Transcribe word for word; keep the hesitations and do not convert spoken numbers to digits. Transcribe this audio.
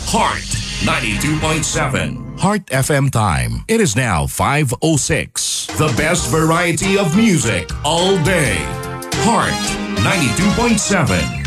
Heart ninety-two point seven. Heart F M time. It is now five oh six. The best variety of music all day. Heart ninety-two point seven.